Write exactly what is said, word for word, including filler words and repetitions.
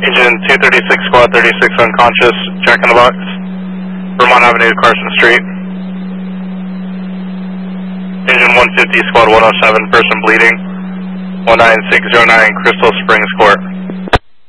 Engine two thirty-six, squad thirty-six unconscious, Jack in the box. Vermont Avenue, Carson Street. Engine one fifty, squad one oh seven, person bleeding. one nine six zero nine, Crystal Springs Court.